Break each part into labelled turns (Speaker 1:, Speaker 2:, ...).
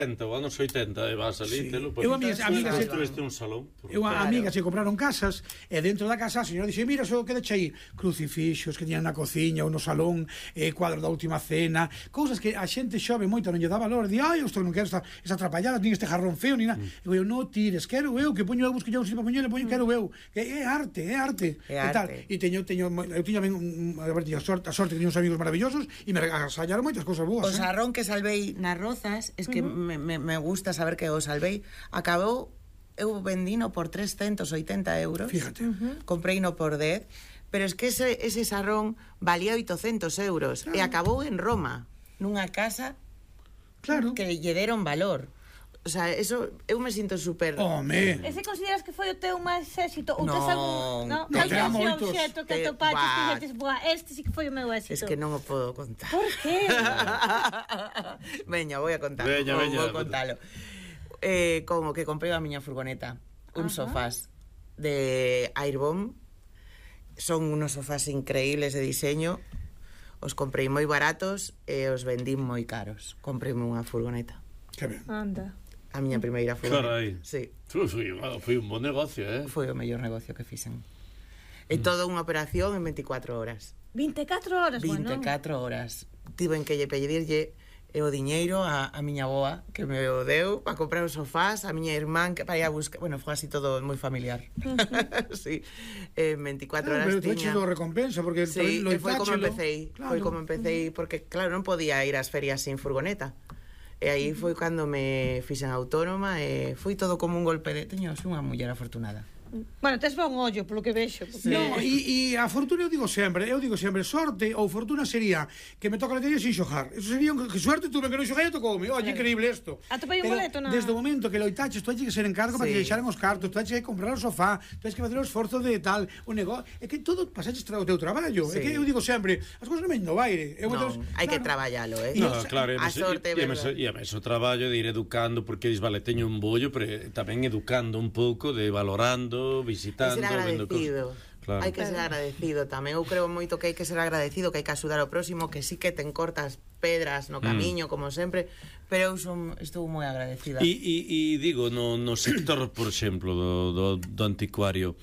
Speaker 1: anos 80 e vas ali, telo.
Speaker 2: Eu a amigas
Speaker 1: construíste un salón.
Speaker 2: Eu a amigas se compraron casas e dentro da casa a señora dixe, mira, só quedache aí crucifixos que tiñan na cociña ou no salón, cuadros da última cena, cousas que a xente xove moito non lle dá valor, di, ai, isto non quero esta atrapallada, nin este jarrón feo, nin nada. Eu, non tires, quero eu, que poño eu, busco eu, se para poñer, quero eu, que é arte, e tal. E eu tiña ben a sorte que tiña uns amigos maravillosos e me agasallaron moitas cousas boas.
Speaker 3: O sarrón que salvei nas Rozas, es que me gusta saber que o salvei, acabou, eu vendino por 380 euros.
Speaker 2: Fíjate.
Speaker 3: Compreino por 10, pero es que ese sarrón valía 800 euros, e acabou en Roma, nunha casa que lle deron valor. O sea, eso, eu me sinto super...
Speaker 2: Home!
Speaker 4: Ese consideras que foi o teu máis éxito? Ou tes algún...
Speaker 2: Non, ten moitos.
Speaker 4: Obxeto que atopaches que dices, buah, este sí que foi o meu éxito.
Speaker 3: Es que non o podo contar.
Speaker 4: Por qué?
Speaker 3: Veña, voy a contarlo. Vou contalo. Como que comprei a miña furgoneta, uns sofás de Airbomb. Son unos sofás increíbles de diseño. Os comprei moi baratos e os vendí moi caros. Comprei unha furgoneta.
Speaker 2: Que ben.
Speaker 4: Anda.
Speaker 3: A miña primeira furgoneta.
Speaker 1: Carai.
Speaker 3: Sí.
Speaker 1: Foi un bon negocio,
Speaker 3: Foi o mellor negocio que fixen. E toda unha operación en 24 horas.
Speaker 4: 24 horas,
Speaker 3: 24 horas. Tiven que lle pedirlle o diñeiro a miña boa, que me o deu para comprar os sofás, a miña irmán que para ir a buscar, bueno, foi así todo moi familiar. Sí. 24 horas
Speaker 2: tiña. Pero tu hecho recompensa porque
Speaker 3: sí, foi como empecé, foi como empecé porque claro, non podía ir ás ferias sin furgoneta. E aí foi cando me fixen autónoma e foi todo como un golpe de... Teño unha muller afortunada.
Speaker 4: Bueno, tes bon ollo, polo que vexo.
Speaker 2: Sí. No, e a fortuna eu digo sempre, sorte ou fortuna sería que me toca a lotería sin xogar. Eso sería que suerte tuve que non xoguei e tocoume. Oye, increíble isto.
Speaker 4: Atopei un boleto, non?
Speaker 2: Desde o momento que loitaches, tú hai que ser encargo para que deixaran os cartos, tú hai que comprar o sofá, tú hai que facer o esforzo de tal, o negocio, é que todo pasaches o teu traballo. É que eu digo sempre, as cousas non me no baile.
Speaker 3: Hai que traballalo,
Speaker 1: No, claro, e a meso traballo de ir educando, porque dis, vale, teño un bollo, pero tamén educando un pouco, de valorando, visitando,
Speaker 3: vendo cosas. Claro. Hai que ser agradecido tamén. Eu creo moito que hai que ser agradecido, que hai que axudar ao próximo, que sí que ten cortas pedras no camiño, como sempre, pero eu estou moi agradecida.
Speaker 1: E digo, no sector, por exemplo, do anticuario,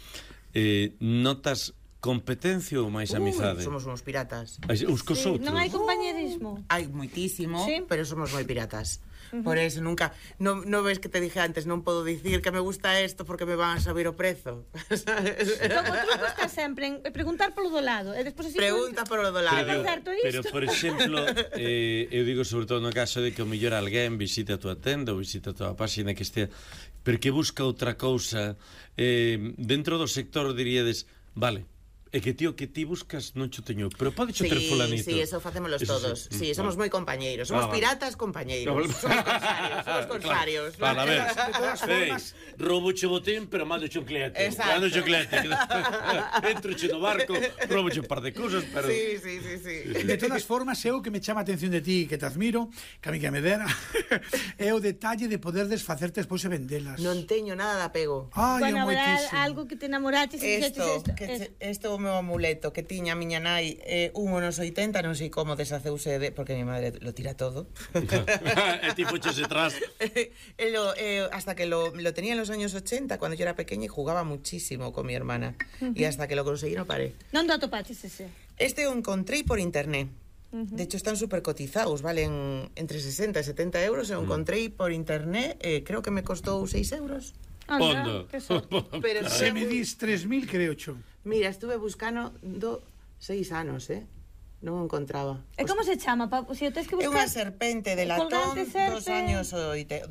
Speaker 1: notas competencia ou máis amizade?
Speaker 3: Somos uns piratas.
Speaker 1: Uns cos outros.
Speaker 4: Non hai compañerismo?
Speaker 3: Hai moitísimo, pero somos moi piratas. Por eso nunca non ves que te dije antes, non podo dicir que me gusta isto porque me van a subir o prezo.
Speaker 4: Como truco está sempre en preguntar polo do lado e despois así
Speaker 3: pregunta polo do lado.
Speaker 1: Pero por exemplo, eu digo sobre todo no caso de que o mellor alguén visite a tua tenda ou visite a tua páxina que estea, pero que busca outra cousa dentro do sector, diríades, vale, é que tío, que ti buscas non cho teño, pero pode cho ter fulanito.
Speaker 3: Sí, eso facémolos todos. Sí, somos moi compañeiros. Somos piratas compañeiros. Somos corsarios.
Speaker 1: Vale, a ver. De todas formas, roubo cho botín, pero mando cho un cliente. Mando cho cliente. Entro cho no barco, roubo cho un par de cousas, pero...
Speaker 3: Sí.
Speaker 2: De todas formas, é o que me chama a atención de ti, que te admiro, que a mí que me dera, é o detalle de poder desfacerte despois e vendelas.
Speaker 3: Non teño nada de apego.
Speaker 4: Bueno, habrá algo que te enamoraches e
Speaker 3: isto o meu amuleto que tiña a miña nai unos 80, non sei como deshaceuse porque mi madre lo tira todo.
Speaker 1: E tipo che se tras.
Speaker 3: Hasta que lo tenía en los años 80, cuando yo era pequeña y jugaba muchísimo con mi hermana. Y hasta que lo conseguí no paré.
Speaker 4: Non do atopaches ese?
Speaker 3: Este o encontrei por internet. De hecho están super cotizados, valen entre 60 e 70 euros. O encontrei por internet, creo que me costou 6 euros.
Speaker 1: Onda.
Speaker 3: Pero
Speaker 2: se me dis 3.000 creo cho.
Speaker 3: Mira, estuve buscando 6 anos, non o encontraba.
Speaker 4: E como se chama? Se o tes que buscar...
Speaker 3: É unha serpente de latón dos anos 80.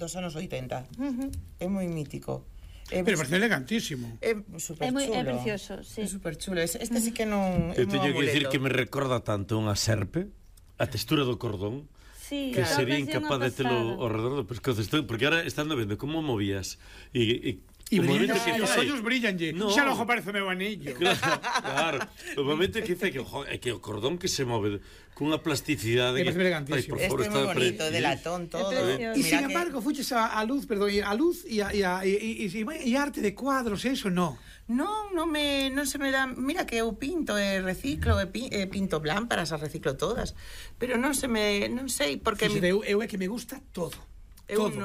Speaker 3: É moi mítico.
Speaker 2: Pero parece elegantísimo.
Speaker 3: É super chulo.
Speaker 4: É precioso, sí.
Speaker 3: É super chulo. Este sí que non...
Speaker 1: Eu teño que dicir que me recorda tanto unha serpe, a textura do cordón, que sería incapaz de telo ao redor do pescozo, porque ahora estando vendo como movías e
Speaker 2: os ollos brillanlle, xa logo parece meu anillo.
Speaker 1: Claro, o momento que dice que o cordón que se move cunha plasticidade
Speaker 2: que elegantísimo.
Speaker 3: Este é moi bonito, de latón todo.
Speaker 2: E sin embargo, fuches a luz, a luz e arte de cuadros, eso non.
Speaker 3: Non se me dá. Mira que eu pinto e reciclo pinto lámparas, as reciclo todas, pero non sei porque
Speaker 2: eu é que me gusta todo.